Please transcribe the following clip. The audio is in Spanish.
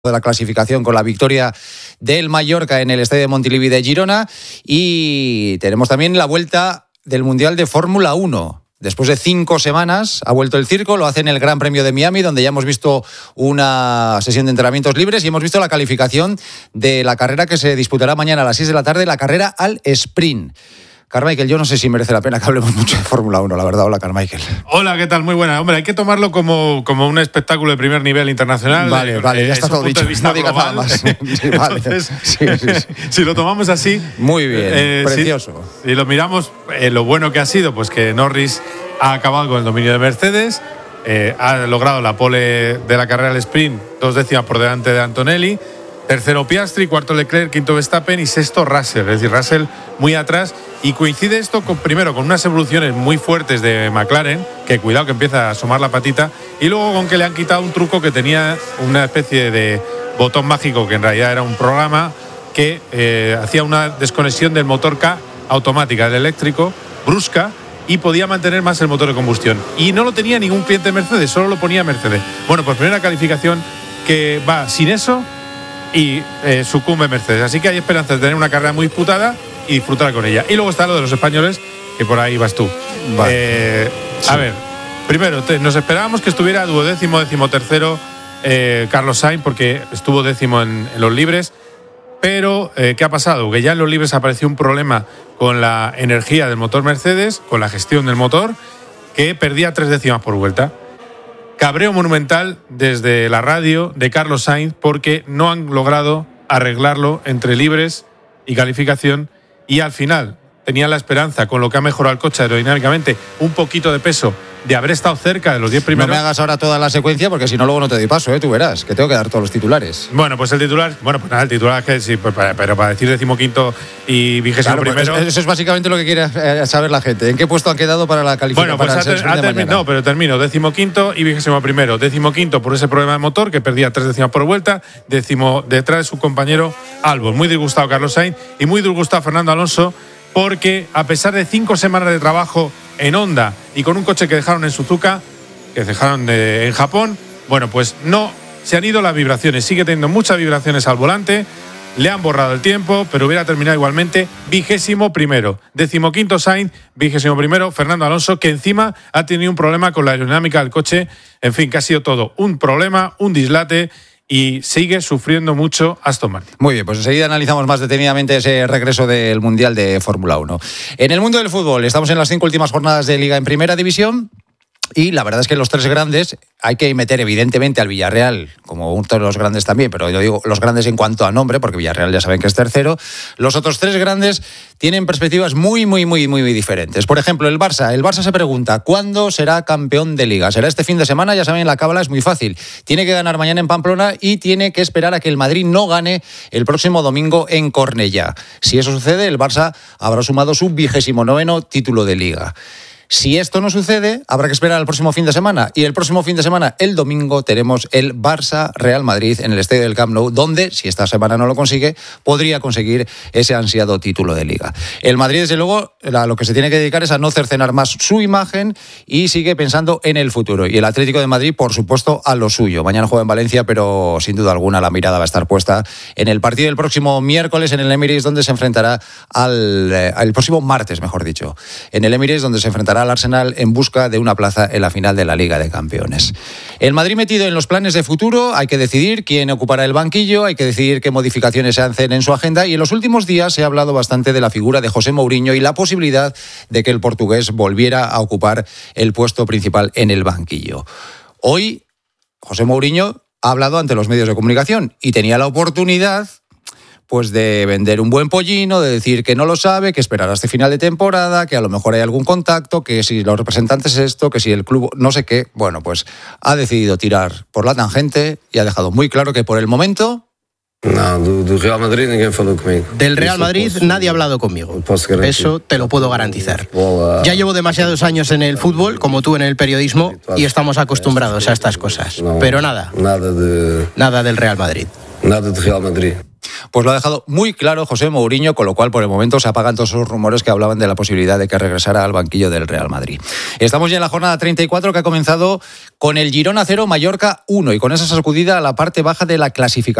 de la clasificación con la victoria del Mallorca en el estadio de Montilivi de Girona, y tenemos también la vuelta del Mundial de Fórmula 1. Después de 5 semanas ha vuelto el circo, lo hace en el Gran Premio de Miami, donde ya hemos visto una sesión de entrenamientos libres y hemos visto la calificación de la carrera que se disputará mañana a las 6 de la tarde, la carrera al sprint. Carmichael, yo no sé si merece la pena que hablemos mucho de Fórmula 1, la verdad. Hola, Carmichael. Hola, ¿qué tal? Muy buena. Hombre, hay que tomarlo como un espectáculo de primer nivel internacional. Vale, ya está todo dicho. No digas nada más. Sí, vale. Entonces, sí. Si lo tomamos así... Muy bien, precioso. Si lo miramos, lo bueno que ha sido, pues que Norris ha acabado con el dominio de Mercedes, ha logrado la pole de la carrera al sprint, 2 décimas por delante de Antonelli. Tercero Piastri, cuarto Leclerc, quinto Verstappen y sexto Russell. Es decir, Russell muy atrás. Y coincide esto primero con unas evoluciones muy fuertes de McLaren, que cuidado que empieza a asomar la patita, y luego con que le han quitado un truco que tenía una especie de botón mágico, que en realidad era un programa que hacía una desconexión del motor K automática, del eléctrico, brusca, y podía mantener más el motor de combustión. Y no lo tenía ningún cliente de Mercedes, solo lo ponía Mercedes. Bueno, pues primera calificación que va sin eso y sucumbe Mercedes. Así que hay esperanzas de tener una carrera muy disputada y disfrutar con ella. Y luego está lo de los españoles, que por ahí vas tú. Vale. Sí. A ver, primero, nos esperábamos que estuviera duodécimo, decimotercero Carlos Sainz, porque estuvo décimo en los libres. Pero, ¿qué ha pasado? Que ya en los libres apareció un problema con la energía del motor Mercedes, con la gestión del motor, que perdía 3 décimas por vuelta. Cabreo monumental desde la radio de Carlos Sainz porque no han logrado arreglarlo entre libres y calificación, y al final tenían la esperanza, con lo que ha mejorado el coche aerodinámicamente, un poquito de peso, de haber estado cerca de los 10 primeros. No me hagas ahora toda la secuencia, porque si no luego no te doy paso, tú verás, que tengo que dar todos los titulares. Bueno, pues el titular, el titular es que sí, pero para decir 15º y 21º. Pues eso es básicamente lo que quiere saber la gente. ¿En qué puesto han quedado para la calificación? Bueno, pues no, pero termino 15º y 21º. 15º por ese problema de motor, que perdía 3 décimas por vuelta, décimo detrás de su compañero Albon. Muy disgustado Carlos Sainz y muy disgustado Fernando Alonso, porque a pesar de 5 semanas de trabajo en Honda y con un coche que dejaron en Suzuka, que dejaron en Japón, bueno, pues no se han ido las vibraciones, sigue teniendo muchas vibraciones al volante, le han borrado el tiempo, pero hubiera terminado igualmente 21º, 15º Sainz, 21º Fernando Alonso, que encima ha tenido un problema con la aerodinámica del coche, en fin, que ha sido todo un problema, un dislate, y sigue sufriendo mucho Aston Martin. Muy bien, pues enseguida analizamos más detenidamente ese regreso del Mundial de Fórmula 1. En el mundo del fútbol, estamos en las 5 últimas jornadas de Liga en Primera División. Y la verdad es que los 3 grandes, hay que meter evidentemente al Villarreal, como uno de los grandes también, pero yo digo los grandes en cuanto a nombre, porque Villarreal ya saben que es tercero. Los otros 3 grandes tienen perspectivas muy diferentes. Por ejemplo, el Barça se pregunta, ¿cuándo será campeón de Liga? ¿Será este fin de semana? Ya saben, la cábala es muy fácil. Tiene que ganar mañana en Pamplona y tiene que esperar a que el Madrid no gane el próximo domingo en Cornellá. Si eso sucede, el Barça habrá sumado su 29º título de Liga. Si esto no sucede, habrá que esperar al próximo fin de semana. Y el próximo fin de semana, el domingo, tenemos el Barça-Real Madrid en el estadio del Camp Nou, donde, si esta semana no lo consigue, podría conseguir ese ansiado título de Liga. El Madrid, desde luego, lo que se tiene que dedicar es a no cercenar más su imagen y sigue pensando en el futuro. Y el Atlético de Madrid, por supuesto, a lo suyo. Mañana juega en Valencia, pero sin duda alguna la mirada va a estar puesta en el partido del próximo miércoles en el Emirates, donde se enfrentará el próximo martes, mejor dicho, en el Emirates, donde se enfrentará al Arsenal en busca de una plaza en la final de la Liga de Campeones. El Madrid metido en los planes de futuro, hay que decidir quién ocupará el banquillo, hay que decidir qué modificaciones se hacen en su agenda, y en los últimos días se ha hablado bastante de la figura de José Mourinho y la posibilidad de que el portugués volviera a ocupar el puesto principal en el banquillo. Hoy, José Mourinho ha hablado ante los medios de comunicación y tenía la oportunidad pues de vender un buen pollino, de decir que no lo sabe, que esperará este final de temporada, que a lo mejor hay algún contacto, que si los representantes esto, que si el club no sé qué. Bueno, pues ha decidido tirar por la tangente y ha dejado muy claro que por el momento... No, del Real Madrid nadie habló conmigo. Del Real Madrid nadie ha hablado conmigo. Eso te lo puedo garantizar. Ya llevo demasiados años en el fútbol, como tú en el periodismo, y estamos acostumbrados a estas cosas. Pero nada del Real Madrid. Nada del Real Madrid. Pues lo ha dejado muy claro José Mourinho, con lo cual por el momento se apagan todos esos rumores que hablaban de la posibilidad de que regresara al banquillo del Real Madrid. Estamos ya en la jornada 34, que ha comenzado con el Girona 0, Mallorca 1, y con esa sacudida a la parte baja de la clasificación.